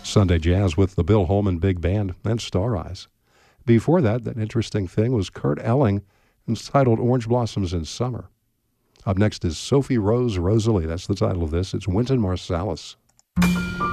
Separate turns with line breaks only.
Sunday Jazz with the Bill Holman Big Band and Star Eyes. Before that interesting thing was Kurt Elling, entitled Orange Blossoms in Summer. Up next is Sophie Rose Rosalie. That's the title of this. It's Wynton Marsalis.